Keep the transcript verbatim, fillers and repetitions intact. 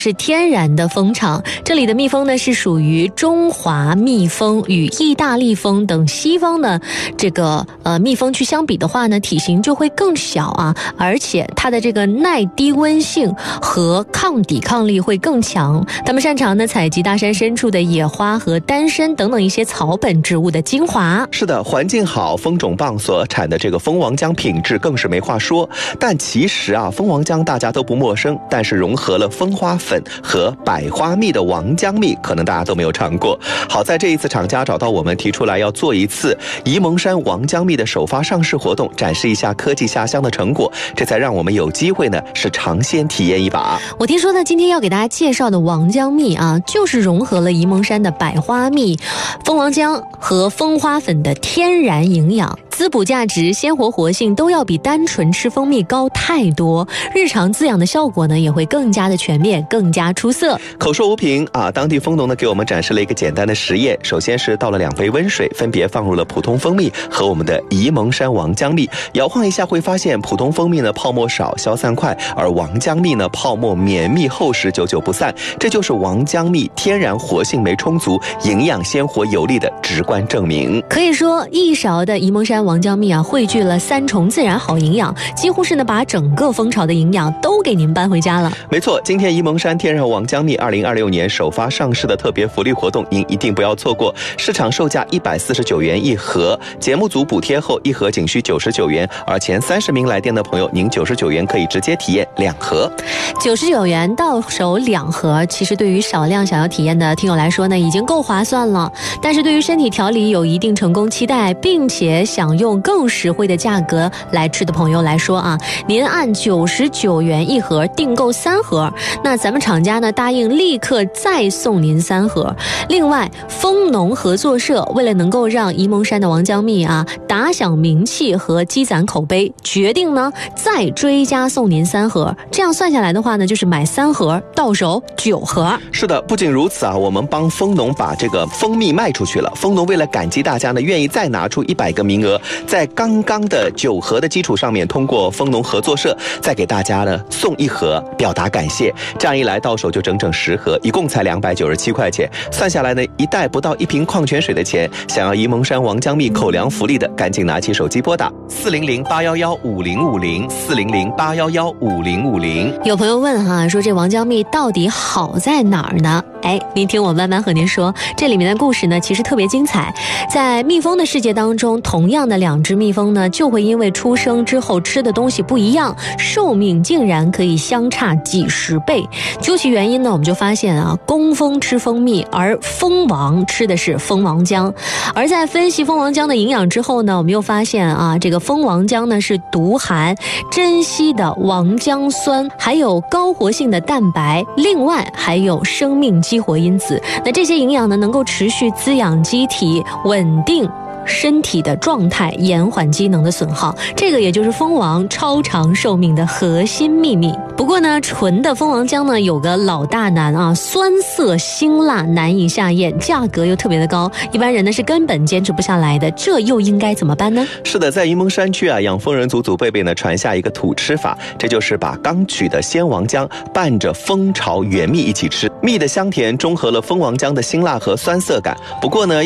是天然的蜂场，这里的蜜蜂呢是属于中华蜜蜂，与意大利蜂等西方的这个呃蜜蜂去相比的话呢，体型就会更小啊，而且它的这个耐低温性和抗抵抗力会更强。它们擅长呢采集大山深处的野花和丹参等等一些草本植物的精华。 是的，环境好，蜂种棒，所产的这个蜂王浆品质更是没话说。但其实啊，蜂王浆大家都不陌生，但是融合了蜂花粉和百花蜜的王浆蜜，可能大家都没有尝过。好在这一次厂家找到我们，提出来要做一次沂蒙山王浆蜜的首发上市活动，展示一下科技下乡的成果，这才让我们有机会呢是尝鲜体验一把。 我听说呢，今天要给大家介绍的王浆蜜啊，就是融合了沂蒙山的百花蜜、蜂王浆和蜂花粉的天然营养。滋补价值、鲜活活性都要比单纯吃蜂蜜高太多，日常滋养的效果呢也会更加的全面，更加出色。 口说无凭啊，当地蜂农呢给我们展示了一个简单的实验。首先是倒了两杯温水，分别放入了普通蜂蜜和我们的沂蒙山王浆蜜，摇晃一下会发现普通蜂蜜呢泡沫少，消散快，而王浆蜜呢泡沫绵密厚实，久久不散。这就是王浆蜜天然活性酶充足、营养鲜活有力的直观证明。 可以说一勺的沂蒙山王浆蜜啊，汇聚了三重自然好营养，几乎是呢把整个蜂巢的营养都给您搬回家了。 没错，今天沂蒙山天然王浆蜜二零二六年首发上市的特别福利活动，您一定不要错过。市场售价一百四十九元一盒，节目组补贴后一盒仅需九十九元，而前三十名来电的朋友，您九十九元可以直接体验两盒。 九十九元到手两盒，其实对于少量想要体验的听友来说呢，已经够划算了。但是对于身体调理有一定成功期待，并且想用更实惠的价格来吃的朋友来说啊，您按九十九元一盒订购三盒，那咱们厂家呢答应立刻再送您三盒。另外，蜂农合作社为了能够让沂蒙山的王浆蜜啊打响名气和积攒口碑，决定呢再追加送您三盒。这样算下来的话呢，就是买三盒到手九盒。 是的，不仅如此啊，我们帮蜂农把这个蜂蜜卖出去了。蜂农为了感激大家呢，愿意再拿出一百个名额，在刚刚的九盒的基础上面，通过蜂农合作社再给大家呢送一盒，表达感谢。这样一来到手就整整十盒，一共才两百九十七块钱，算下来呢一袋不到一瓶矿泉水的钱。想要沂蒙山王浆蜜口粮福利的，赶紧拿起手机拨打四零零八幺幺五零五零四零零八幺幺五零五零。 有朋友问哈，说这王浆蜜到底好在哪儿呢？哎，您听我慢慢和您说，这里面的故事呢其实特别精彩。在蜜蜂的世界当中，同样的两只蜜蜂呢，就会因为出生之后吃的东西不一样，寿命竟然可以相差几十倍。究其原因呢，我们就发现啊，工蜂吃蜂蜜，而蜂王吃的是蜂王浆。而在分析蜂王浆的营养之后呢，我们又发现啊，这个蜂王浆呢是独含珍稀的王浆酸，还有高活性的蛋白，另外还有生命激活因子。那这些营养呢，能够持续滋养机体，稳定身体的状态，延缓机能的损耗，这个也就是蜂王超长寿命的核心秘密。不过呢，纯的蜂王浆呢有个老大难啊，酸涩辛辣难以下咽，价格又特别的高，一般人呢是根本坚持不下来的，这又应该怎么办呢？ 是的，在沂蒙山区啊，养蜂人祖祖辈辈呢传下一个土吃法，这就是把刚取的鲜王浆拌着蜂巢原蜜一起吃，蜜的香甜中和了蜂王浆的辛辣和酸涩感。不过呢